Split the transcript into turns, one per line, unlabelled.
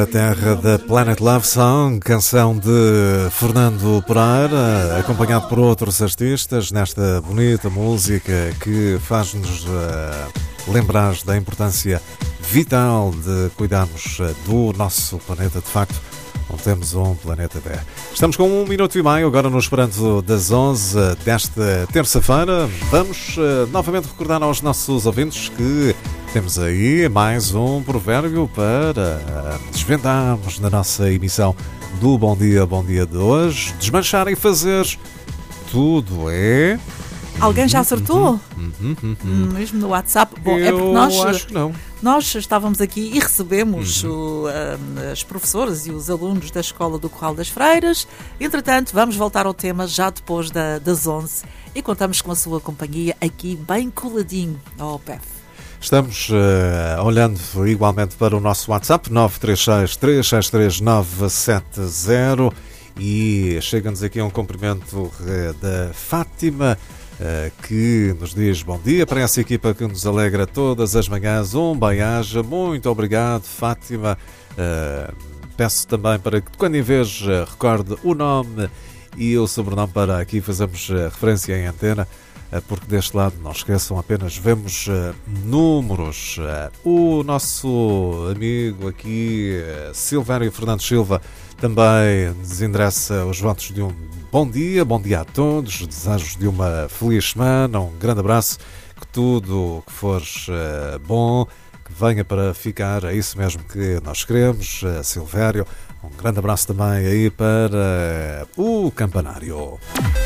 A terra da Planet Love Song, canção de Fernando Pereira, acompanhado por outros artistas nesta bonita música que faz-nos lembrar da importância vital de cuidarmos do nosso planeta. De facto, não temos um planeta B. Estamos com 1 minuto e meio, agora no Esperanto das 11 desta terça-feira. Vamos novamente recordar aos nossos ouvintes que temos aí mais um provérbio para desvendarmos na nossa emissão do Bom Dia de hoje. Desmanchar e fazer tudo é...
Alguém já acertou? Mesmo no WhatsApp? Bom, é porque nós
acho que não.
Nós estávamos aqui e recebemos as professoras e os alunos da Escola do Curral das Freiras. Entretanto, vamos voltar ao tema já depois das 11 e contamos com a sua companhia aqui bem coladinho ao PEF.
Estamos olhando igualmente para o nosso WhatsApp 936-363-970 e chega-nos aqui um cumprimento da Fátima, que nos diz bom dia para essa equipa que nos alegra todas as manhãs. Um bem-aja, muito obrigado, Fátima. Peço também para que, quando em vez, recorde o nome e o sobrenome para aqui fazermos referência em antena, porque deste lado, não esqueçam, apenas vemos números. O nosso amigo aqui, Silvério Fernando Silva, também nos endereça os votos de um bom dia a todos, desejos de uma feliz semana, um grande abraço, que tudo o que for bom, que venha para ficar, é isso mesmo que nós queremos, Silvério. Um grande abraço também aí para o Campanário.